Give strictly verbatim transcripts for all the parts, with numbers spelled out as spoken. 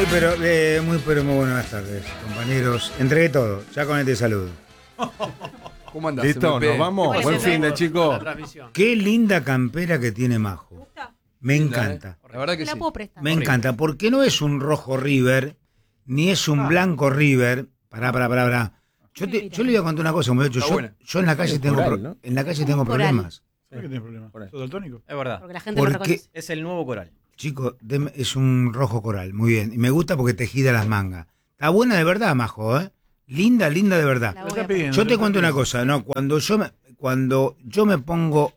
Muy pero, eh, muy pero muy buenas tardes, compañeros. Entregué todo, ya con este saludo. ¿Cómo andás? ¿Listo? ¿Nos vamos? Buen fin de chico. Qué linda campera que tiene Majo. Me encanta. La verdad que la sí. puedo prestar. Me encanta, porque no es un rojo River, ni es un blanco River. Pará, pará, pará, pará. Yo, te, yo le voy a contar una cosa, como he dicho, yo, yo en la calle Es tengo, coral, pro- ¿no? en la calle tengo Coral. problemas. ¿Por qué tenés problema? Por ahí. ¿Sos daltónico? Es verdad. Porque la gente lo Porque reconoce. Es el nuevo coral. Chico, deme- es un rojo coral, muy bien. Y me gusta porque tejida las mangas. Está buena de verdad, Majo, ¿eh? Linda, linda de verdad. La Lo voy está a poner. pidiendo. Yo lo te está cuento una pidiendo. cosa, ¿no? Cuando yo me, cuando yo me pongo,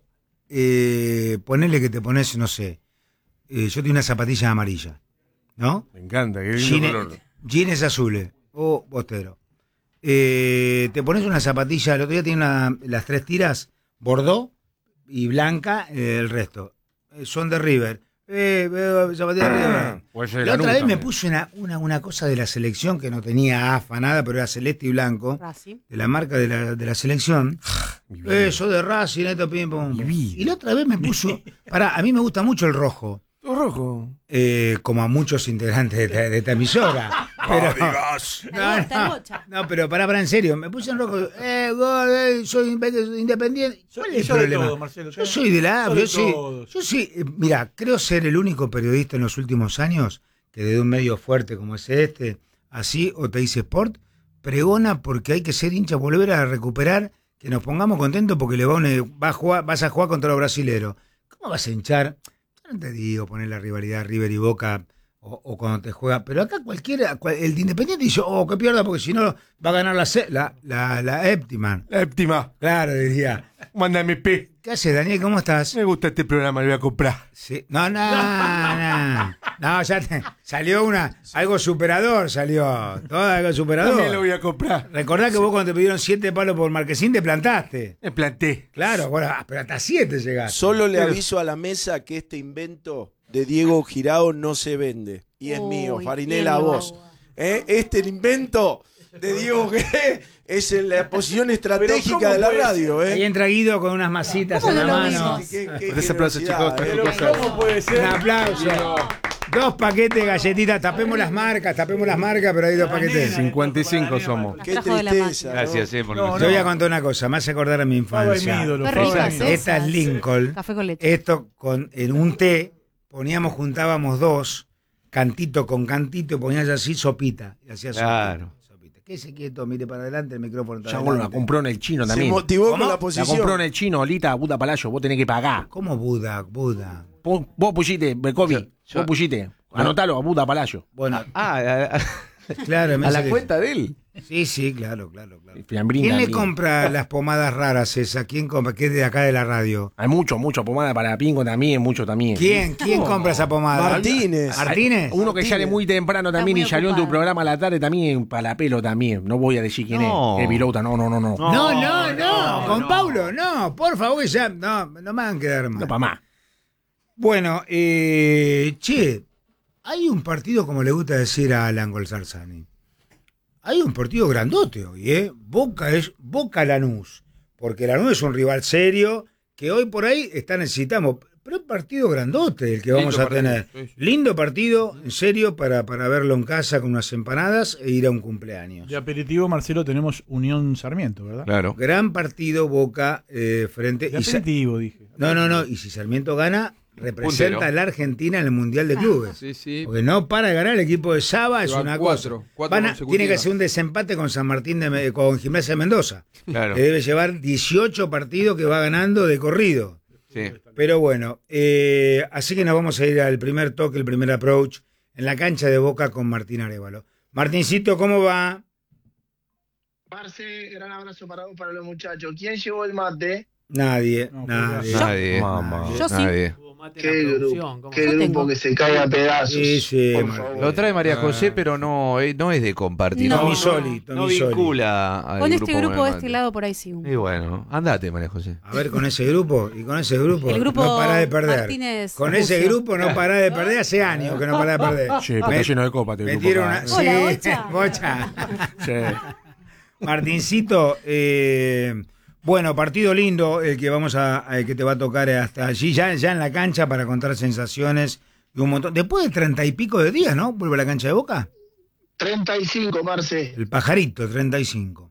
eh, ponele que te pones, no sé, eh, yo tengo una zapatilla amarilla, ¿no? Me encanta, qué lindo Jeans, color. jeans azules o bostero. Eh, te pones una zapatilla, el otro día tiene una- las tres tiras, bordó y blanca, eh, el resto. Eh, son de River. Eh, veo zapatilla de River. Puede ser de La otra Lanús vez me también. puse una, una, una cosa de la selección que no tenía AFA, nada, pero era celeste y blanco, Racing. de la marca de la, de la selección. Mi vida. Eso de Racing, esto, pim, pum, pum. Mi vida. Y la otra vez me puso. Pará, a mí me gusta mucho el rojo, Todo rojo. eh, como a muchos integrantes de esta, de esta emisora. Pero, El no, bocha, el no, bocha. no, pero pará, pará, en serio, me puse en rojo. Eh, gol, eh, soy independiente. ¿Cuál es el Yo de problema? todo, Marcelo, Yo soy de la A, Yo de yo soy, todos. yo soy, eh, mira, creo ser el único periodista en los últimos años que desde un medio fuerte como es este, así, o te dice Sport, pregona porque hay que ser hincha, volver a recuperar, que nos pongamos contentos porque le va a un- va a jugar, vas a jugar contra los brasileros. ¿Cómo vas a hinchar? Yo no te digo poner la rivalidad River y Boca o, o cuando te juega, pero acá cualquiera, cual- el de Independiente dice, oh, que pierda porque si no va a ganar la, se- la, la, la Eptiman. La Éptima. Claro, diría. Manda M P. ¿Qué haces, Daniel? ¿Cómo estás? Me gusta este programa, lo voy a comprar. Sí. No, no, no. No, ya te- salió una, algo superador, salió. Todo algo También lo superador. voy a comprar. Recordá que vos cuando te pidieron siete palos por Marquesín te plantaste. Me planté. Claro, bueno, pero hasta siete llegaste. Solo le aviso a la mesa que este invento de Diego Girao no se vende. Y es Uy, mío, Farinela, a Diego. vos. ¿Eh? Este el invento de Diego Girao es en la posición estratégica de la radio. Ahí ¿eh? entra Guido con unas masitas ¿Cómo en la no lo mano. vimos? Qué- qué Ese aplauso, generosidad, chicos, ¿eh? qué cosa. ¿Cómo puede Un ser? aplauso. Dos paquetes de galletitas. Tapemos las marcas, tapemos las marcas, pero hay dos paquetes. cincuenta y cinco somos. Qué Las trajo de la tristeza. ¿no? Gracias, eh, por No, Te voy a contar una cosa, me hace acordar a mi Faba es mi infancia. ídolo. Qué Faba ricas es mi ídolo. Esta es esas. Lincoln. Café con leche. Esto con en un té, poníamos, juntábamos dos, cantito con cantito, y ponías así sopita. Y hacías Claro. sopita, sopita. Quédese quieto, mire para adelante, el micrófono está Ya vos la adelante. compró en el chino Se también. motivó ¿Cómo? con la La posición. compró en el chino, Olita, Buda Palacio. Vos tenés que pagar. ¿Cómo Buda, Buda? Vos, vos pusiste, Becovi. Yo- yo- Vos pusiste. Anotalo a Buda Palacio. Bueno, Ah, a, a- claro. me a la sale- cuenta de él. Sí, sí, claro, claro, claro. Fiambrín ¿Quién le también. compra las pomadas raras esas? ¿Quién compra? ¿Qué es de acá de la radio? Hay mucho, mucho pomada para Pingo también, mucho también. ¿Quién? ¿Quién compra esa pomada? Martínez. ¿Martínez? Uno que sale muy temprano también muy y salió en tu ocupado. programa a la tarde también, para la pelo también. No voy a decir quién No. es. El pilota, no, no, no, no. No, No, no, no, con Paulo, no, por favor, ya, no, no me hagan quedar mal. para más. Bueno, eh, che, hay un partido, como le gusta decir a Alan Golzarzani. Hay un partido grandote hoy, ¿eh? Boca es Boca Lanús. Porque Lanús es un rival serio que hoy por ahí está necesitamos. Pero es partido grandote el que vamos Lindo a partido, tener. sí, sí. Lindo partido, en serio, para, para verlo en casa con unas empanadas e ir a un cumpleaños. De aperitivo, Marcelo, tenemos Unión Sarmiento, ¿verdad? Claro. Gran partido Boca eh, frente. De y Sa- aperitivo, dije. no, no, no. Y si Sarmiento gana, representa Puntero. a la Argentina en el Mundial de Clubes. Sí, sí. Porque no para de ganar el equipo de Saba, es Lleva una cuatro, cosa. cuatro Van a- consecutivas. tiene que hacer un desempate con San Martín de Me- con Gimnasia de Mendoza. Claro. Que debe llevar dieciocho partidos que va ganando de corrido. Sí. Pero bueno, eh, así que nos vamos a ir al primer toque, el primer approach, en la cancha de Boca con Martín Arévalo. Martincito, ¿cómo va? Parce, gran abrazo para vos, para los muchachos. ¿Quién llevó el mate? Nadie, No, nadie. Yo- Nadie. Mamá. Yo sí. Nadie. Qué grupo, qué Yo grupo tengo. que se cae a pedazos. Sí, sí, por Martín. favor. Lo trae María Ah. José, pero no, eh, no es de compartir. No. No, Tommy no, Soli, no Tommy Soli. vincula al Con este grupo de Mate. este lado por ahí sí. Y bueno, andate, María José. A ver, con ese grupo, y con ese grupo, El grupo no para de perder. Martínez Con ese Russo. grupo no para de perder, hace años que no para de perder. Che, pero está lleno de copas. este grupo Metieron acá, una... ¿eh? Hola, Sí, Bocha. Bocha. Che. Martincito, eh, bueno, partido lindo el que vamos a, el que te va a tocar hasta allí, ya, ya en la cancha para contar sensaciones Y un montón. Después de treinta y pico de días, ¿no? ¿Vuelve a la cancha de Boca? treinta y cinco, Marce. El pajarito, treinta y cinco.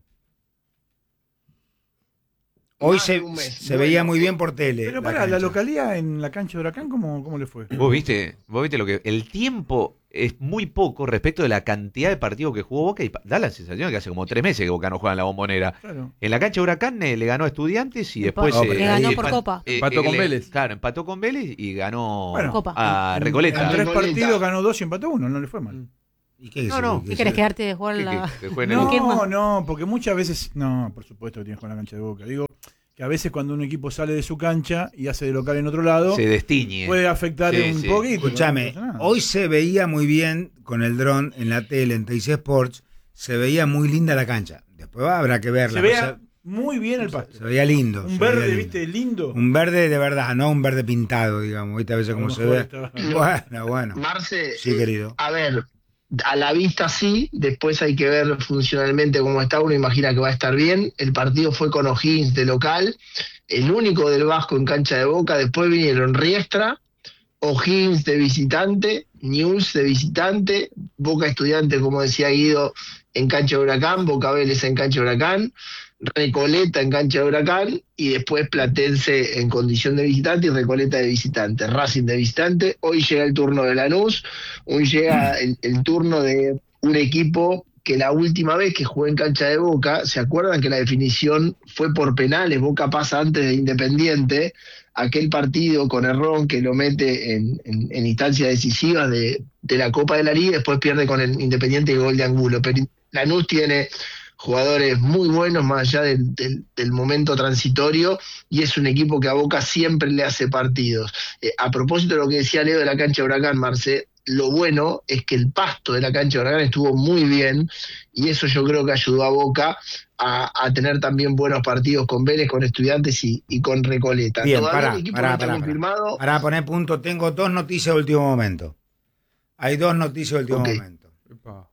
Hoy Más se, de un mes. se Bueno, veía muy bien por tele. Pero la para, la cancha. localidad en la cancha de Huracán, ¿cómo, cómo le fue? Vos viste, vos viste lo que. El tiempo es muy poco respecto de la cantidad de partidos que jugó Boca y pa- da la sensación de que hace como tres meses que Boca no juega en la Bombonera. Claro. En la cancha de Huracán eh, le ganó a Estudiantes y después. No, eh, pero Le ganó ahí- por empa- Copa. eh, Empató eh, con le- Vélez. Claro, empató con Vélez y ganó Bueno, Copa. a En- Recoleta. En tres Recoleta. partidos ganó dos y empató uno, no le fue mal. ¿Y qué, No, se- no. qué ¿Qué se- querés quedarte de jugar Que- la...? que- que jueguen en el- No, ¿Qué más? no, porque muchas veces. No, por supuesto que tienes con la cancha de Boca. Digo que a veces cuando un equipo sale de su cancha y hace de local en otro lado, Se destiñe. puede afectar Sí, un sí. poquito. Escúchame, no pasa nada. hoy se veía muy bien con el dron en la tele, en T I C Sports, se veía muy linda la cancha. Después habrá que verla. Se veía muy bien el se, pasto. se veía lindo. Un se verde, veía lindo. viste, lindo. Un verde de verdad, no un verde pintado, digamos. ¿Viste? A veces A lo como se mejor ve. estaba- Bueno, bueno. Marce, Sí, eh, querido. a ver, a la vista sí, después hay que ver funcionalmente cómo está, uno imagina que va a estar bien. El partido fue con O'Higgins de local, el único del Vasco en cancha de Boca, después vinieron Riestra, O'Higgins de visitante, News de visitante, Boca Estudiante, como decía Guido, en cancha de Huracán, Boca Vélez en cancha de Huracán, Recoleta en cancha de Huracán y después Platense en condición de visitante y Recoleta de visitante, Racing de visitante. Hoy llega el turno de Lanús, hoy llega el, el turno de un equipo que la última vez que jugó en cancha de Boca, ¿se acuerdan que la definición fue por penales? Boca pasa antes de Independiente, aquel partido con Herrón que lo mete en, en, en instancias decisivas de, de la Copa de la Liga, después pierde con el Independiente y gol de Angulo. Pero Lanús tiene jugadores muy buenos más allá del, del, del momento transitorio y es un equipo que a Boca siempre le hace partidos. Eh, a propósito de lo que decía Leo de la cancha de Huracán, Marce, lo bueno es que el pasto de la cancha de Huracán estuvo muy bien y eso yo creo que ayudó a Boca a, a tener también buenos partidos con Vélez, con Estudiantes y, y con Recoleta. Bien, Todavía pará, el equipo pará, no está pará, confirmado. Para poner punto, tengo dos noticias de último momento. Hay dos noticias de último Ok. momento. Epa.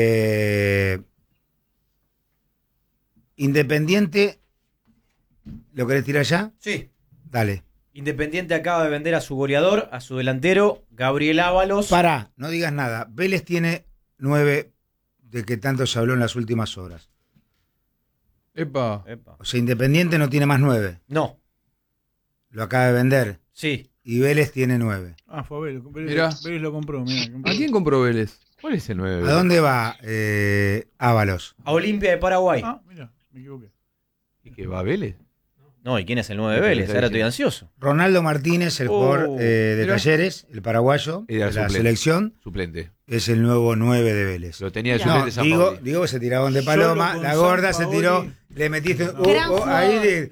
Eh, Independiente, ¿lo querés tirar ya? Sí. Dale. Independiente acaba de vender a su goleador, a su delantero, Gabriel Ábalos. Pará, no digas nada. Vélez tiene nueve de que tanto se habló en las últimas horas. Epa. Epa. O sea, Independiente no tiene más nueve. No, Lo acaba de vender. sí. Y Vélez tiene nueve. Ah, fue a Vélez. Vélez, Mirá. Vélez lo compró. Mirá, ¿A quién compró Vélez? ¿Cuál es el nueve? ¿A dónde va eh, Ábalos? A Olimpia de Paraguay. Ah, mira, me equivoqué. ¿Y que va a Vélez? No, ¿y quién es el nueve de Vélez? Ahora estoy ansioso. Ronaldo Martínez, el Oh, jugador eh, de mirá. Talleres, el paraguayo, Era de la suplente. selección, Suplente. es el nuevo nueve de Vélez. Lo tenía de Mira. No, suplente San digo, Paoli. digo que se tiraban de paloma, Solo con la gorda San se tiró, Paoli. le metiste un- Gran oh, oh, ahí jugador.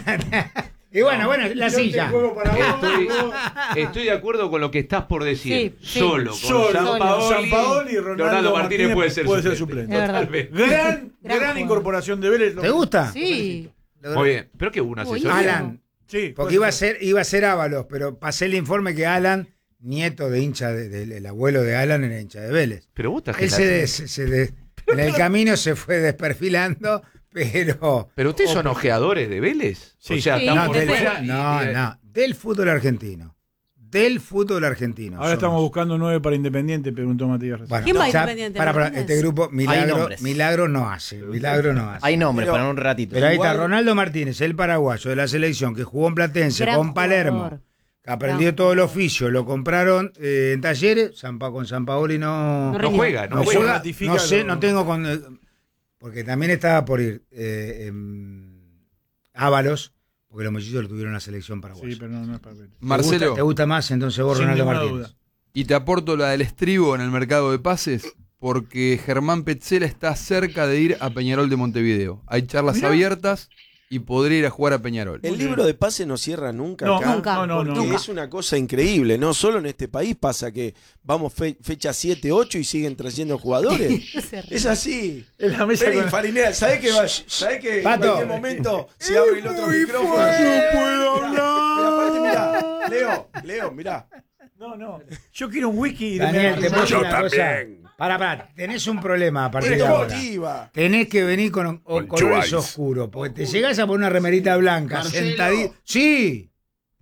de- y bueno, bueno, la silla. Estoy, estoy de acuerdo con lo que estás por decir. Sí, sí. Solo con Solo San con Paoli, San Paoli y Ronaldo Martínez, puede ser puede ser suplente. suplente. Es verdad. Totalmente. Gran, Gran gran jugador. incorporación de Vélez. ¿Te gusta? Sí. Muy bien. Pero que hubo una Uy, asesoría. Alan, Sí. porque iba a ser, iba a ser Ábalos, pero pasé el informe que Alan, nieto de hincha, de- del el abuelo de Alan, era hincha de Vélez. Pero vos Él se, des- se des- en el camino se fue desperfilando, pero Pero ustedes son ojeadores de Vélez. Sí. O sea, Sí, están no, por del, fuera y- no, y- no, del fútbol argentino. Del fútbol argentino. Ahora somos. estamos buscando nueve para Independiente, preguntó Matías recién. Bueno, ¿Quién va a ya, Independiente, para, para, Martínez? este grupo, milagro, nombres. milagro no hace. Milagro no hace. Hay nombres Pero- para un ratito. Pero ahí Igual- está Ronaldo Martínez, el paraguayo de la selección, que jugó en Platense Gran con Palermo, jugador. que aprendió Gran todo el jugador. oficio, lo compraron eh, en Talleres, San Pa- con San Paoli no, No No reñía. juega, no no juega. juega, ratifica no sé, lo- no tengo con... eh, porque también estaba por ir eh, em, Ábalos, porque los mellizos lo tuvieron en la selección paraguaya. Sí, pero no, no es para Vélez. ¿Te Marcelo, gusta, te gusta más entonces vos, Sin Ronaldo ninguna Martínez? duda. y te aporto la del estribo en el mercado de pases, porque Germán Petzela está cerca de ir a Peñarol de Montevideo. Hay charlas Mirá. abiertas y podría ir a jugar a Peñarol. El libro de pase no cierra nunca No, acá. nunca. No, no, no. Porque Nunca. es una cosa increíble. No solo en este país pasa que vamos fe- fecha siete, ocho y siguen trayendo jugadores. Se ríe. Es así. En la mesa Feli, con- Farinera, ¿sabés que, va- ¿sabés que en Pato. cualquier momento se abre el otro micrófono? no puedo Mirá, Pero aparte, mirá, Leo, Leo, mirá. No, no. Yo quiero un whisky. Daniel, te puedo decir Yo una cosa. Para, para, tenés un problema a partir de Esto ahora. motiva. Tenés que venir con, con colores oscuros, porque te llegás a poner una remerita blanca, Marcelo. sentadito. Sí,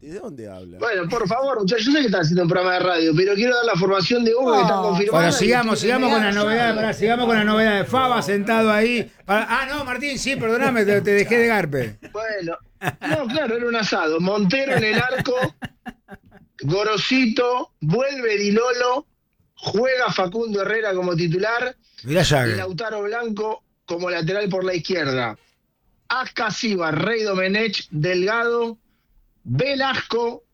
¿De dónde habla? Bueno, por favor, muchachos, yo sé que están haciendo un programa de radio, pero quiero dar la formación de Boca que está confirmada. Bueno, sigamos, y sigamos con las la novedades, pará, sigamos con las novedades. Fava sentado ahí. Para- Ah, no, Martín, sí, perdóname, te, te dejé de garpe. Bueno, no, claro, era un asado. Montero en el arco, Gorosito, vuelve Di Lolo, juega Facundo Herrera como titular Mirá y Jagger. Lautaro Blanco como lateral por la izquierda. Ascasiba, Rey Domenech, Delgado, Velasco,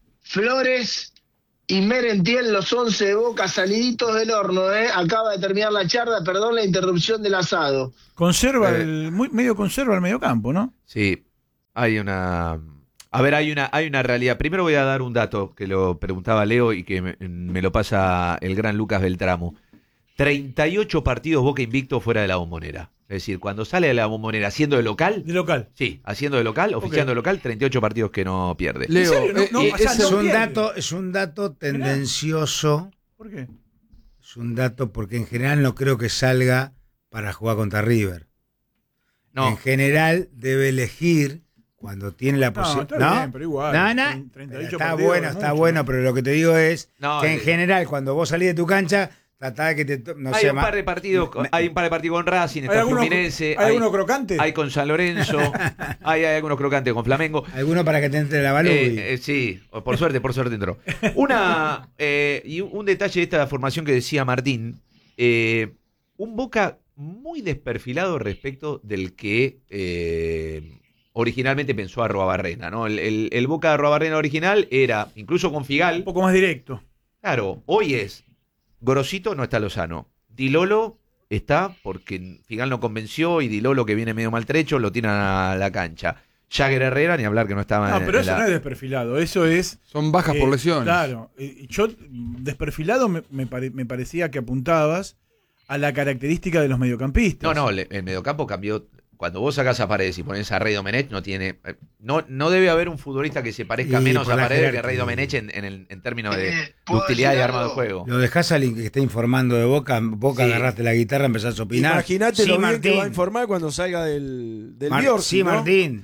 Flores y Merentiel, los once de Boca saliditos del horno, ¿eh? Acaba de terminar la charla, perdón la interrupción del asado. Conserva Eh. el, muy, medio conserva el mediocampo, ¿no? Sí, hay una... A ver, hay una, hay una realidad. Primero voy a dar un dato que lo preguntaba Leo y que me, me lo pasa el gran Lucas Beltramo. treinta y ocho partidos Boca invicto fuera de la Bombonera. Es decir, cuando sale de la Bombonera haciendo de local, De local. sí, haciendo de local, oficiando de local, treinta y ocho partidos que no pierde. Leo, serio? No, eh, no, eh, o sea, ese- Es no un pierde. dato, es un dato tendencioso. ¿Por qué? Es un dato porque en general no creo que salga para jugar contra River. No, En general debe elegir cuando tiene la No, posibilidad. está ¿No? bien, pero igual. No, no. treinta y ocho Está partidos bueno, es está mucho. bueno, pero lo que te digo es No, que en eh, general cuando vos salís de tu cancha, tratá de que te... to- No hay sé, un ma- par de partidos, me- hay un par de partidos con Racing, ¿Hay está alguno, Fluminense, ¿hay hay, alguno crocante? hay con San Lorenzo, hay, hay algunos crocantes con Flamengo. Alguno para que te entre la balú. Eh, eh, sí, por suerte, por suerte entró. Una eh, y un detalle de esta formación que decía Martín, eh, un Boca muy desperfilado respecto del que eh, originalmente pensó Arruabarrena, ¿no? El, el, el Boca de Arruabarrena original era, incluso con Figal, Un poco más directo. claro, hoy es Gorosito no está Lozano, Di Lolo está porque Figal no convenció y Di Lolo que viene medio maltrecho lo tiran a la cancha. Jagger Herrera, ni hablar que no estaba No, en, pero en eso la- no es desperfilado, eso es... son bajas eh, por lesiones. Claro, eh, yo desperfilado me, me, pare- me parecía que apuntabas a la característica de los mediocampistas. No, no, le- el mediocampo cambió. Cuando vos sacás a Paredes y pones a Rey Domenech, no tiene. eh, No, no debe haber un futbolista que se parezca Y menos por a la Paredes que jerarquía. Rey Domenech en, en, el- en términos de, Eh, de ¿puedo utilidad y decir arma de algo? juego. Lo dejás a alguien que está informando de Boca, Boca Sí. agarraste la guitarra, empezás a opinar. Imagínate Sí, lo bien Martín. que va a informar cuando salga del, del Mar- Biorsi, Sí, ¿no? Martín.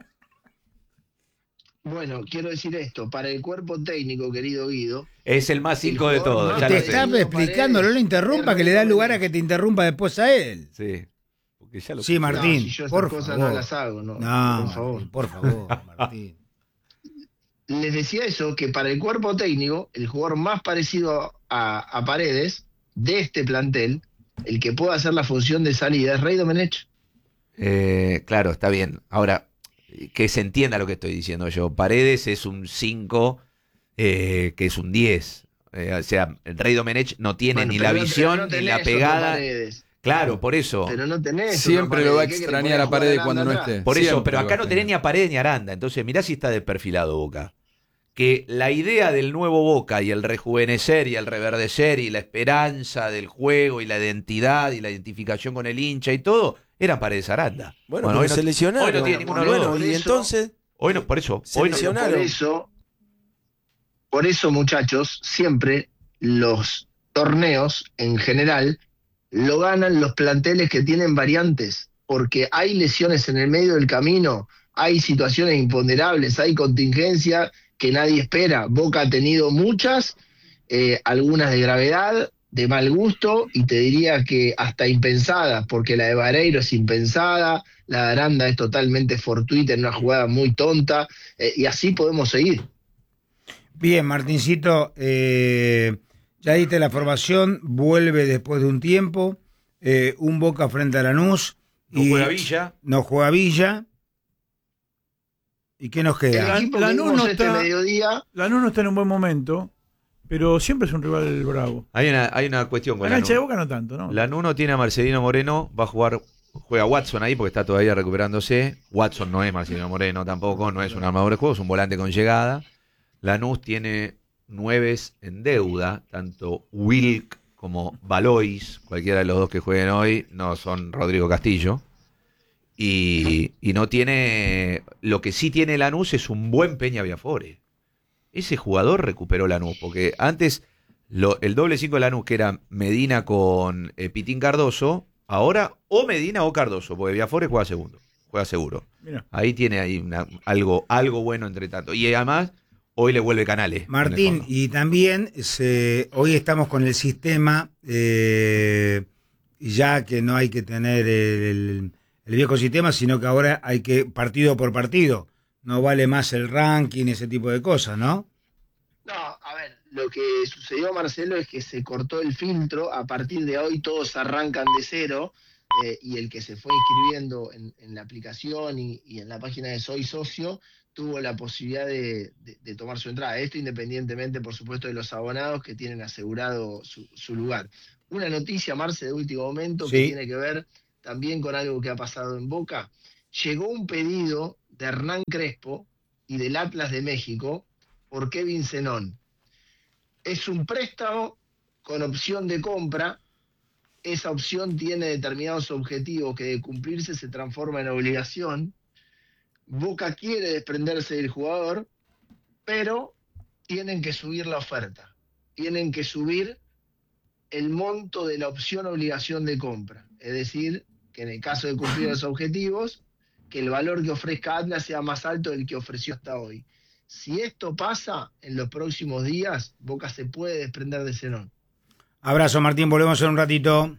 Bueno, quiero decir esto, para el cuerpo técnico, querido Guido, Es el más cinco de jugador todos. más Ya Te lo está sé. explicando, no lo interrumpa, que le da lugar a que te interrumpa después a él. Sí. Porque ya lo Sí, Martín, no, si yo esas por cosas favor. no las hago, no, No, por favor. Martín, por favor, Martín. Les decía eso, que para el cuerpo técnico, el jugador más parecido a, a Paredes de este plantel, el que pueda hacer la función de salida, es Rey Domenech. Eh, claro, está bien. Ahora, que se entienda lo que estoy diciendo yo. Paredes es un cinco, eh, que es un diez. Eh, o sea, el Rey Domenech no tiene Bueno, ni pero la no- pero visión, no ni tenés la otro pegada. Paredes. Claro, por eso. Pero no tenés Siempre otro lo va a Paredes. ¿Qué querés, extrañar a poner Paredes jugar cuando no atrás? esté. Por eso, Siempre pero lo va acá a no tener. tenés ni a Paredes ni a Aranda. Entonces, mirá si está desperfilado Boca. Que la idea del nuevo Boca y el rejuvenecer y el reverdecer y la esperanza del juego y la identidad y la identificación con el hincha y todo, eran Paredes Aranda. Bueno, hoy pero no, se lesionaron. hoy no tiene ninguno de los Bueno, dos. Bueno, y Por eso- entonces, Hoy no, por eso. Se Hoy no, Pero lesionaron. por eso, por eso, muchachos, siempre los torneos en general lo ganan los planteles que tienen variantes, porque hay lesiones en el medio del camino, hay situaciones imponderables, hay contingencia que nadie espera. Boca ha tenido muchas, eh, algunas de gravedad, de mal gusto, y te diría que hasta impensadas, porque la de Vareiro es impensada, la de Aranda es totalmente fortuita en una jugada muy tonta, eh, y así podemos seguir. Bien, Martincito, eh, ya diste la formación, vuelve después de un tiempo, eh, un Boca frente a Lanús. no y juega Villa. No juega Villa. ¿Y qué nos El queda? equipo la que Lanús vimos no este está- mediodía, Lanús no está en un buen momento, pero siempre es un rival bravo. Hay una, hay una cuestión con La cancha de Lanús. Boca no tanto, ¿no? Lanús no tiene a Marcelino Moreno, va a jugar, juega Watson ahí porque está todavía recuperándose. Watson no es Marcelino Moreno tampoco, no es un armador de juego, es un volante con llegada. Lanús tiene nueves en deuda, tanto Wilk como Valois, cualquiera de los dos que jueguen hoy, no son Rodrigo Castillo. Y, y no tiene, lo que sí tiene Lanús es un buen Peña Viafore. Ese jugador recuperó Lanús, porque antes lo, el doble cinco de Lanús, que era Medina con eh, Pitín Cardoso, ahora o Medina o Cardoso, porque Viafore juega segundo, juega seguro. Mira. Ahí tiene ahí una- algo, algo bueno entre tanto. Y además hoy le vuelve Canales. Martín, y también se, hoy estamos con el sistema, eh, ya que no hay que tener el, el viejo sistema, sino que ahora hay que partido por partido. No vale más el ranking, ese tipo de cosas, ¿no? No, a ver, lo que sucedió, Marcelo, es que se cortó el filtro. A partir de hoy todos arrancan de cero, eh, y el que se fue inscribiendo en, en la aplicación y, y en la página de Soy Socio tuvo la posibilidad de, de, de tomar su entrada. Esto independientemente, por supuesto, de los abonados que tienen asegurado su, su lugar. Una noticia, Marce, de último momento, Sí. que tiene que ver también con algo que ha pasado en Boca. Llegó un pedido de Hernán Crespo y del Atlas de México por Kevin Zenón. Es un préstamo con opción de compra. Esa opción tiene determinados objetivos que de cumplirse se transforma en obligación. Boca quiere desprenderse del jugador, pero tienen que subir la oferta. Tienen que subir el monto de la opción obligación de compra. Es decir, que en el caso de cumplir los objetivos, que el valor que ofrezca Atlas sea más alto del que ofreció hasta hoy. Si esto pasa, en los próximos días, Boca se puede desprender de Zenón. Abrazo, Martín, volvemos en un ratito.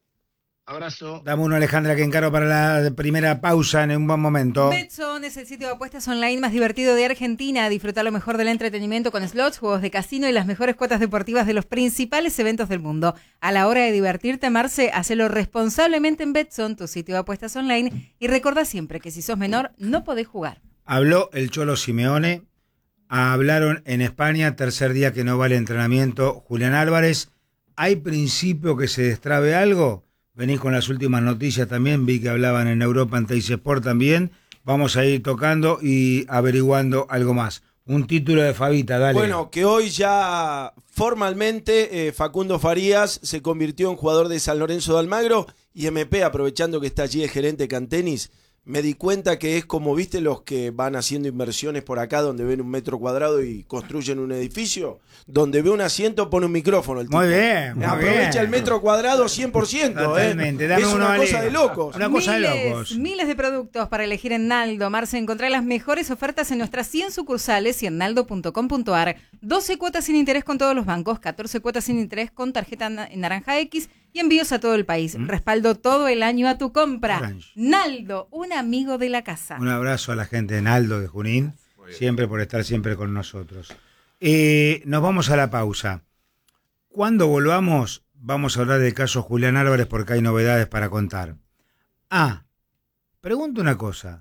Abrazo. Dame uno, Alejandra, que encaro para la primera pausa en un buen momento. Betson es el sitio de apuestas online más divertido de Argentina. Disfruta lo mejor del entretenimiento con slots, juegos de casino y las mejores cuotas deportivas de los principales eventos del mundo. A la hora de divertirte, Marce, hacelo responsablemente en Betson, tu sitio de apuestas online. Y recordá siempre que si sos menor, no podés jugar. Habló el Cholo Simeone. Hablaron en España, tercer día que no vale entrenamiento. Julián Álvarez, ¿hay principio que se destrabe algo? Venís con las últimas noticias también, vi que hablaban en Europa, en Teis Sport también. Vamos a ir tocando y averiguando algo más. Un título de Fabita, dale. Bueno, que hoy ya formalmente eh, Facundo Farías se convirtió en jugador de San Lorenzo de Almagro y M P, aprovechando que está allí de gerente de Cantenis, me di cuenta que es como, viste, los que van haciendo inversiones por acá donde ven un metro cuadrado y construyen un edificio, donde ve un asiento pone un micrófono. El tipo. Muy bien, muy Aprovecha bien. el metro cuadrado cien por ciento. Totalmente. ¿eh? Dame Es uno, una Ale. cosa de locos. Una cosa de miles, locos. Miles de productos para elegir en Naldo. Marce, encontrá las mejores ofertas en nuestras cien sucursales y en naldo punto com punto ar. doce cuotas sin interés con todos los bancos, catorce cuotas sin interés con tarjeta na- Naranja X y envíos a todo el país. ¿Mm? Respaldo todo el año a tu compra. Orange. Naldo, un amigo de la casa. Un abrazo a la gente de Naldo de Junín, siempre por estar siempre con nosotros. Eh, nos vamos a la pausa. Cuando volvamos, vamos a hablar del caso Julián Álvarez porque hay novedades para contar. Ah, pregunto una cosa.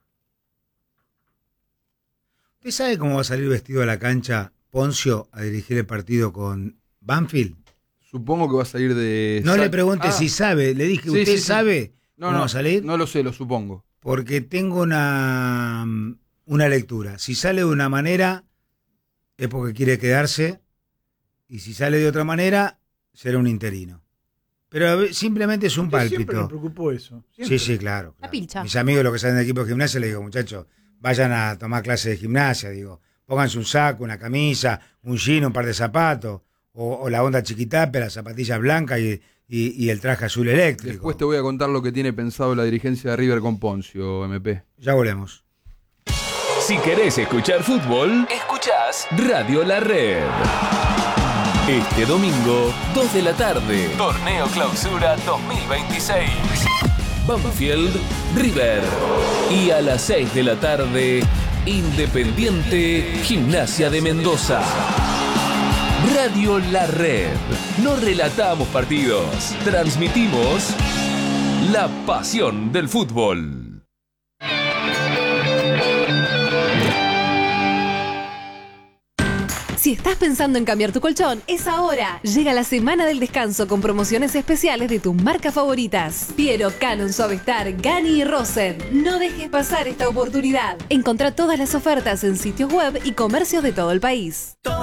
¿Usted sabe cómo va a salir vestido a la cancha Poncio a dirigir el partido con Banfield? Supongo que va a salir de... No Sa- le pregunte Ah, si sabe, le dije, Sí, ¿usted sí, sí. sabe No, cómo no, va a salir? no lo sé, lo supongo. Porque tengo una, una lectura. Si sale de una manera, es porque quiere quedarse, y si sale de otra manera, será un interino. Pero a ver, simplemente es un Usted Siempre me pálpito. preocupó eso. Siempre. Sí, sí, claro. La claro. pilcha. Mis amigos, los que salen de equipo de gimnasia, les digo, muchachos, vayan a tomar clases de gimnasia, digo. Pónganse un saco, una camisa, un jean, un par de zapatos, o, o la onda chiquitape, las zapatillas blancas y, y, y el traje azul eléctrico. Después te voy a contar lo que tiene pensado la dirigencia de River con Poncio, M P. Ya volvemos. Si querés escuchar fútbol, escuchás Radio La Red. Este domingo, dos de la tarde, Torneo Clausura dos mil veintiséis. Banfield, River. Y a las seis de la tarde, Independiente, Gimnasia de Mendoza. Radio La Red. No relatamos partidos, transmitimos la pasión del fútbol. Si estás pensando en cambiar tu colchón, es ahora. Llega la semana del descanso con promociones especiales de tus marcas favoritas. Piero, Canon, Suavestar, Gani y Rosen. No dejes pasar esta oportunidad. Encontrá todas las ofertas en sitios web y comercios de todo el país.